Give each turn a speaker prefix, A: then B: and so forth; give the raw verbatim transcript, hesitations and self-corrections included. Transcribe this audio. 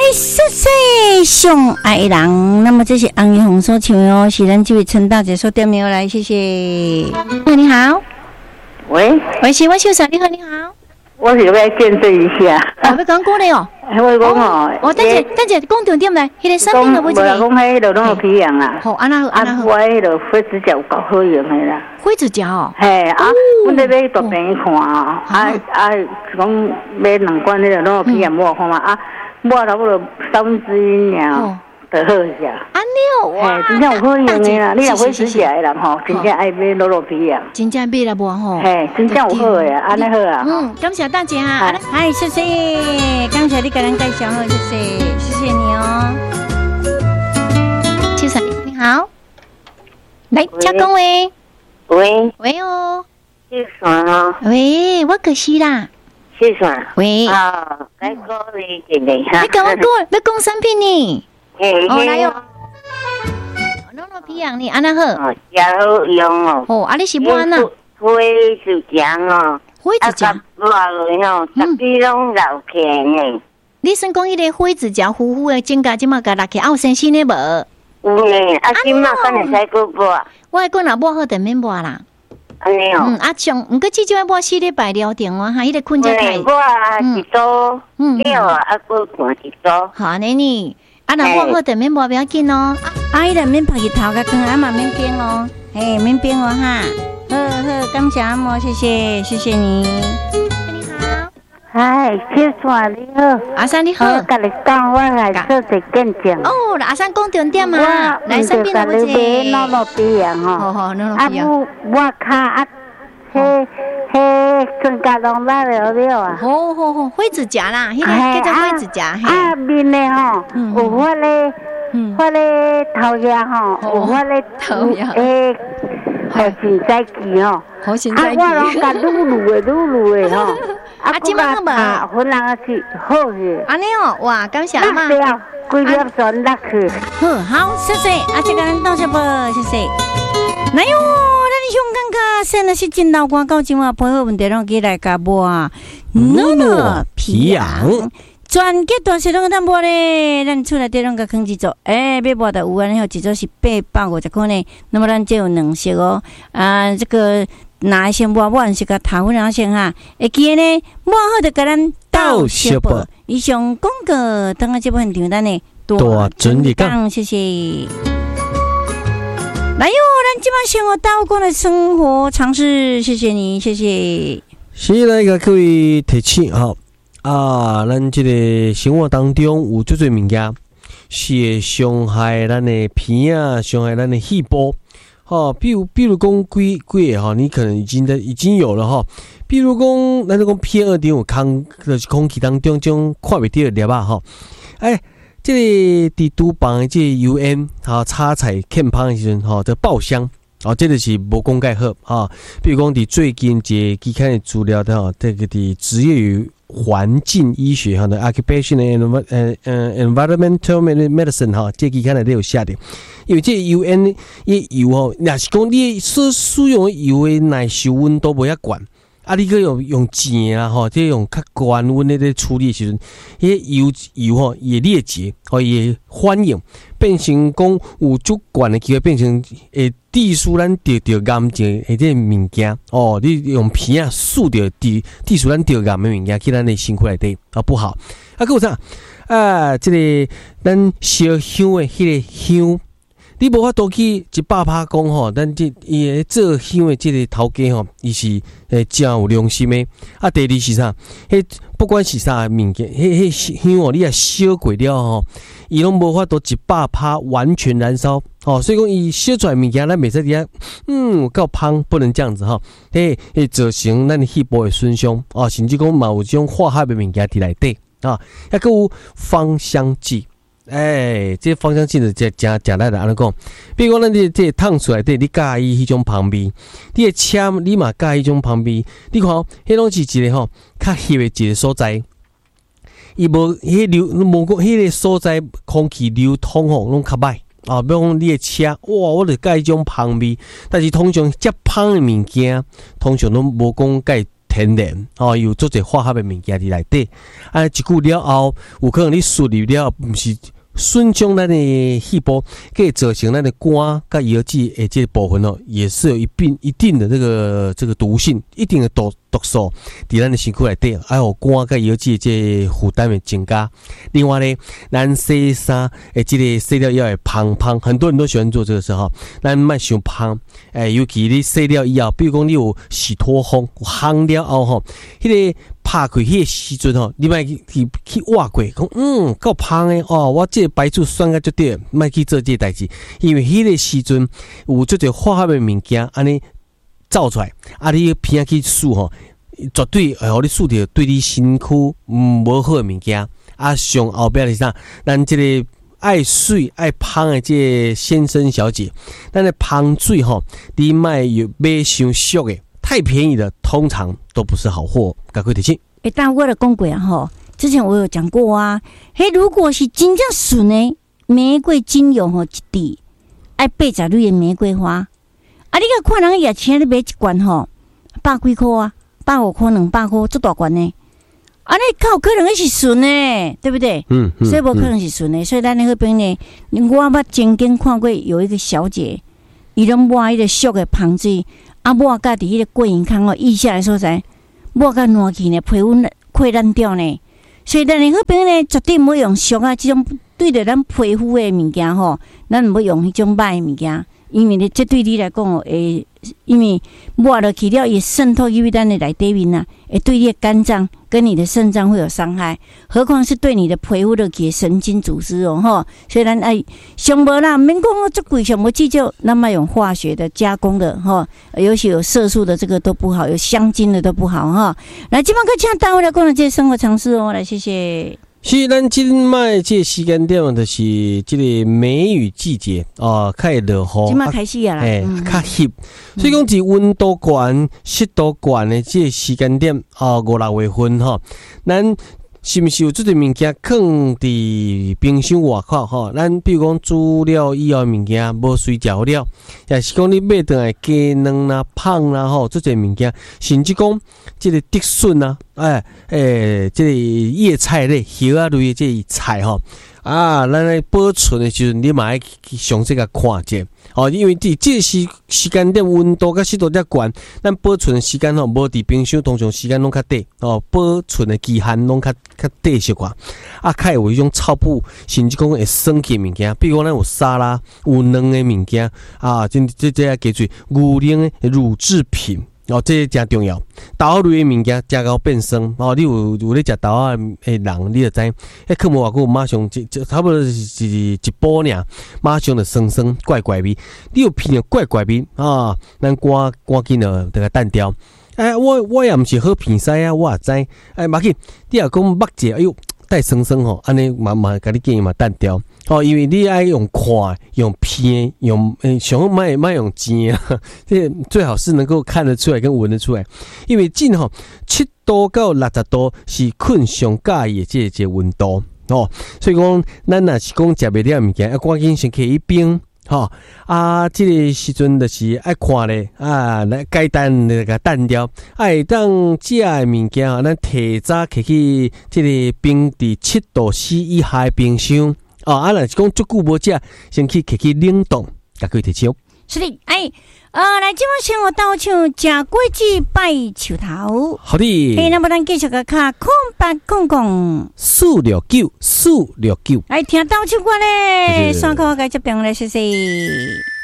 A: 谢谢上爱人。那么这是红叶红所唱的哦，是咱这位陈大姐所点名来，谢谢。你好，
B: 喂，
A: 喂，是我秀嫂，你好，你好。
B: 我是要见证一下。
A: 哦，要讲过嘞哦。
B: 我讲哦，
A: 哦，等下等下讲重点来，迄个产品的不一个。
B: 讲迄个拢有皮样啦。
A: 好，安那好，安那好。
B: 我迄个灰指甲有够好用的啦。
A: 灰指甲哦。
B: 嘿啊，阮咧买大病看哦，啊啊，讲买两罐迄个拢有皮样抹看嘛啊，抹差不多三分之一尔。就好些。
A: 安尼哦，哇，
B: 真正有好用的啦！你若会指甲的人吼，真正爱买落落皮啊。
A: 真正买了无吼？
B: 嘿，真正有好的啊，安尼好啊。
A: 嗯，感谢大姐哈，嗨，谢谢，感谢你给人介绍好，谢谢，谢谢你哦。秋嫂你好，来，请讲喂，
B: 喂，
A: 喂哦，
B: 秋嫂哦，
A: 喂，我可是啦。
B: 秋嫂，
A: 喂，
B: 啊，来讲你一个哈。
A: 你讲我讲，要讲产品呢？
B: 嘿，
A: 哦，来哟。弄弄皮样呢，安那好。
B: 哦，真好用哦。
A: 哦，啊，你是抹哪？
B: 灰指甲哦。
A: 灰指甲。
B: 落落吼，十几拢流起呢。
A: 你先讲迄个灰指甲糊糊的指甲，即马甲落去，啊有新鲜的无？
B: 有呢，啊，今嘛敢会使过抹？
A: 我还讲若抹好就免抹啦。
B: 安尼哦。
A: 嗯，啊上，毋过至少要抹四礼拜了定哦，哈，迄个困才太。
B: 抹一组，了啊，啊，过换一组。
A: 好安尼呢。啊，若抹好就免抹，不要紧哦。啊，迄个免拍去头甲光，啊嘛免冰哦，嘿，免冰哦哈。好好，感谢阿嬷，谢谢，谢谢你。你好，
B: 嗨，秋嫂你好，
A: 阿三你好。
B: 我甲你讲，我来做一见证。
A: 哦，阿三讲重点嘛，来身边的不
B: 是。我弄皮样吼。
A: 好好，弄弄皮样。
B: 啊，我我卡啊，嘿嘿，指甲拢拉了了啊。
A: 好好好，灰指甲啦，迄个叫做灰指甲。
B: 啊，面的吼，有我咧，我咧头下吼，有我咧头下。诶，好神在记吼，
A: 好神在记。
B: 啊，我拢甲撸撸的撸撸的吼。
A: 啊，即摆好无？
B: 啊，分人啊是好去。
A: 安尼哦，哇，感谢嘛。
B: 对啊，规粒全落去。
A: 好，好，谢谢，啊，这个人到这不，谢谢。来哟，咱香港卡现在是真老歌到今晚配合问题，拢起来甲播啊，诺诺皮羊。全结大小拢个抹咧，咱厝内底拢个放一组，诶、欸，要抹的有安尼吼，一组是八百五十块呢。那么咱这有两色哦，啊，这个拿先抹，抹是个头粉先哈。会记呢，抹好就甲咱倒小报。以上广告，等下这部分场咱呢多准备讲，谢谢。来哟，咱今晚生活刀工的生活常识，谢谢你，谢谢。
C: 是来个各位提醒哈。啊，咱这个生活当中有最最物件是会伤害咱的皮啊，伤害咱的细胞。哈、哦，比如比如讲几几个哈，你可能已经的已经有了哈。比如讲，咱讲 P M 二点五 空就是空气当中种看袂到的粒啊哈。哎，这个伫厨房的这个油烟哈，炒菜欠芳的时阵哈，这爆香。哦，这个是无讲介好啊。比如讲，伫最近一个期刊的资料的哈，这个伫职业与环境医学哈的 Occupation and 呃呃 Environmental Medicine 哈，这期刊内底有写的。因为这油烟伊油吼，若是讲你所使用的油的耐受温度无遐悬，啊，你去用用钱啊吼，即用较高温的咧处理的时阵，迄油油吼也裂解，吼也反应变成讲有足悬的机会变成会致使咱得着癌症的这物件哦。你用皮啊输着致致使咱得癌的物件去咱的身躯内底啊不好。啊，还有啥啊？这个咱烧香的迄个香。你无法度去一百趴讲吼，咱这伊诶做香诶，即个头家吼，伊是诶真有良心诶。啊，第二是啥？迄不管是啥物件，迄迄香哦，你也烧过了吼，伊拢无法度一百趴完全燃烧。哦，所以讲伊烧出来物件，咱袂使伫遐，嗯，够香，不能这样子吼。迄会造成咱细胞诶损伤哦，甚至讲嘛有种化学诶物件伫内底啊，还佫有芳香剂。哎，这芳香剂就真真真来的安尼讲，比如讲咱这这烫出来的，你介意迄种香味，你的车你嘛介意迄种香味，你看哦，迄拢是一个吼较翕的一个所在，伊无迄流无讲迄个所在空气流通吼拢较歹啊。比如讲你的车，哇，我就介意迄种香味，但是通常遮香的物件，通常拢无讲介。 天然哦，有做者化学的物件伫内底。啊，一久了后，有可能你输入了，毋是损伤咱的细胞，可以造成咱的肝甲腰子诶这个部分哦，也是有一定一定的这个这个毒性，一定的毒毒素伫咱的身躯内底，还有肝甲腰子的这负担会增加。另外呢，咱洗衫诶，这个洗了以后会芳芳，很多人都喜欢做这个事哈。咱莫伤芳，诶，尤其你洗了以后，比如讲你有洗脱烘，烘了后吼，迄、那个。拍开迄个时阵吼，你莫去去去挖过，讲嗯够芳诶哦，我这个白醋酸个就对，莫去做这个代志，因为迄个时阵有做者化学诶物件安尼造出来，啊你偏去输吼，绝对会互你输着对你身躯嗯无好诶物件，啊上后壁是啥？咱这个爱水爱芳诶这个先生小姐，咱诶芳水吼，你莫有买伤俗诶。太便宜的，通常都不是好货。赶快提醒。
A: 哎，但我的讲过啊，吼，之前我有讲过啊。嘿，如果是真正纯的玫瑰精油吼，一滴爱八十蕊的玫瑰花，啊，你个看人也请你买一罐吼，百几块啊，百五块、两百块，这大罐呢。啊，你靠可能是纯的，对不对？
C: 嗯，嗯
A: 所以无可能是纯的，所以咱那边呢，我捌曾经看过有一个小姐，伊拢抹迄个俗的芳水。啊，抹甲伫迄个过营康哦，腋下的所在，抹甲烂去呢，皮肤溃烂掉呢。所以咱迄边呢，绝对毋好用俗啊，即种对着咱皮肤的物件吼，咱毋好用迄种歹的物件，因为呢，这对你来讲哦，会因为抹落去了，也渗透入咱的内底面啊，会对你的肝脏跟你的肾脏会有伤害，何况是对你的皮肤的给神经组织哦，吼。所以咱爱上无啦，免讲哦，这贵上无计较，那么用化学的加工的吼，尤其有色素的这个都不好，有香精的都不好哈。来，今晚可请大家来讲了这些生活常识哦，来谢谢。
C: 是咱今麦这时间点就是这个梅雨季节啊，开始落雨，
A: 今麦开始啊啦，
C: 哎，较热，所以讲是温度高、湿度高的这个时间点啊，五六月份哈，咱是不是有这个物件放伫冰箱外口吼？咱比如讲煮了以后物件无水嚼了，也是讲你买倒来鸡卵啦、芳啦吼，这些物件，甚至讲这个竹笋啊，哎哎，这个叶菜类、叶啊类的这些菜吼。啊，咱来保存的时阵，你嘛爱去详细甲看者哦，因为伫这时时间点温度甲湿度较悬，咱保存的时间吼，无伫冰箱，通常时间拢较短哦，保存的期限拢较较短些寡。啊，较有迄种臭布，甚至讲会酸气物件，比如讲咱有沙拉、有卵的物件啊，这这这加做牛奶的乳制品。哦，这些真重要。豆类的物件加到变酸哦，你有有咧食豆仔的人，你就知，迄囥无偌久，马上一差不多是一煲尔，马上就酸酸怪怪味。你有闻到怪怪味啊，咱赶赶紧就得个淡掉。哎，我我也毋是好鼻屎啊，我也知。哎，马紧，你若讲目者，哎哟，带酸酸吼，安尼嘛嘛，甲你建议嘛淡掉。哦，因为你爱用看、用片、用诶，上好卖卖用煎啊，这最好是能够看得出来跟闻得出来。因为真吼七度到六十度是困上介意的这这温度哦，所以讲咱若是讲食袂了物件，要赶紧先去一冰。吼、哦、啊，这个时阵就是爱看咧啊，来解淡那个淡掉，爱当食的物件啊，咱提早摕去这个冰伫七度 C 以下的冰箱。哦，啊，若是讲足久无食，先去摕去冷冻，甲佢提醒。
A: 是的，哎，呃，来，今晚请我到唱食果子拜树头。
C: 好的。
A: 哎，那么咱继续个卡空八空空
C: 四六九四六九，
A: 来听到唱歌咧，三口该接病咧，谢谢。